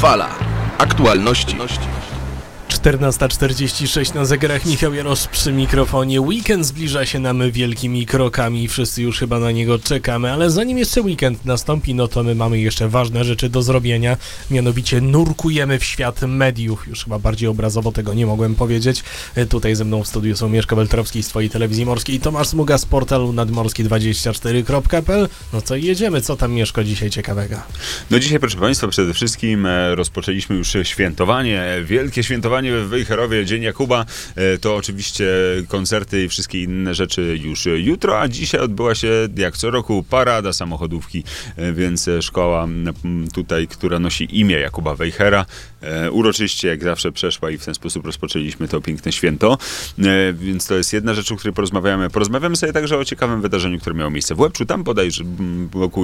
Fala. Aktualności. 14:46 na zegarach. Michał Jarosz przy mikrofonie. Weekend zbliża się nam wielkimi krokami. Wszyscy już chyba na niego czekamy, ale zanim jeszcze weekend nastąpi, no to my mamy jeszcze ważne rzeczy do zrobienia. Mianowicie nurkujemy w świat mediów. Już chyba bardziej obrazowo tego nie mogłem powiedzieć. Tutaj ze mną w studiu są Mieszko Weltrowski z Twojej Telewizji Morskiej i Tomasz Smuga z portalu nadmorski24.pl. No co, jedziemy. Co tam, Mieszko, dzisiaj ciekawego? No dzisiaj, proszę Państwa, przede wszystkim rozpoczęliśmy już świętowanie. Wielkie świętowanie w Wejherowie, Dzień Jakuba. To oczywiście koncerty i wszystkie inne rzeczy już jutro, a dzisiaj odbyła się, jak co roku, parada samochodówki, więc szkoła tutaj, która nosi imię Jakuba Wejhera, uroczyście, jak zawsze, przeszła i w ten sposób rozpoczęliśmy to piękne święto. Więc to jest jedna rzecz, o której porozmawiamy. Porozmawiamy sobie także o ciekawym wydarzeniu, które miało miejsce w Łebczu. Tam bodajże wokół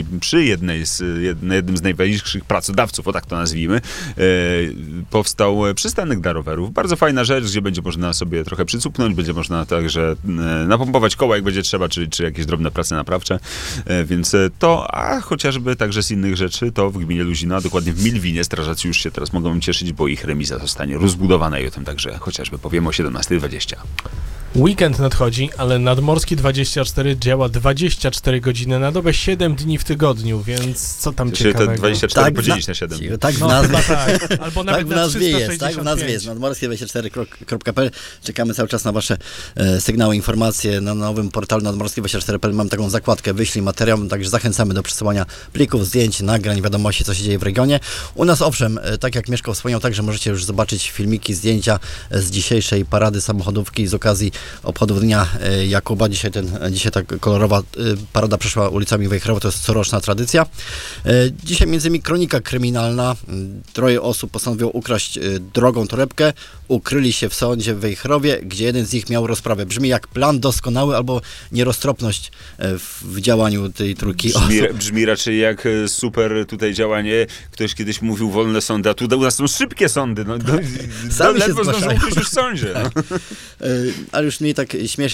jednym z najważniejszych pracodawców, o tak to nazwijmy, powstał przystanek dla rowerów. Bardzo fajna rzecz, gdzie będzie można sobie trochę przycupnąć, będzie można także napompować koła, jak będzie trzeba, czy jakieś drobne prace naprawcze. Więc to, a chociażby także z innych rzeczy, to w gminie Luzino, a dokładnie w Milwinie, strażacy już się teraz mogą cieszyć, bo ich remiza zostanie rozbudowana i o tym także chociażby powiemy o 17:20. Weekend nadchodzi, ale Nadmorski 24 działa 24 godziny na dobę, 7 dni w tygodniu, więc co tam ciekawego? Te 24 podzielić na 7. Tak w nazwie, Albo nawet tak w nazwie jest, 365. tak w nazwie jest, nadmorskie24.pl. Czekamy cały czas na wasze sygnały, informacje na nowym portalu nadmorskie24.pl. Mam taką zakładkę wyślij materiał, także zachęcamy do przesyłania plików, zdjęć, nagrań, wiadomości, co się dzieje w regionie. U nas owszem, tak jak Mieszko wspomniał, także możecie już zobaczyć filmiki, zdjęcia z dzisiejszej parady samochodówki z okazji obchodów Dnia Jakuba. Dzisiaj ta kolorowa parada przeszła ulicami Wejherowa, to jest coroczna tradycja. Dzisiaj między innymi kronika kryminalna. 3 osób postanowiło ukraść drogą torebkę, ukryli się w sądzie w Wejherowie, gdzie jeden z nich miał rozprawę. Brzmi jak plan doskonały albo nieroztropność w działaniu tej trójki osób. Brzmi raczej jak super tutaj działanie. Ktoś kiedyś mówił wolne sądy, a tu u nas są szybkie sądy. No, ledwo zdążą ktoś już w sądzie. Tak. Ale już mniej tak śmiesznie.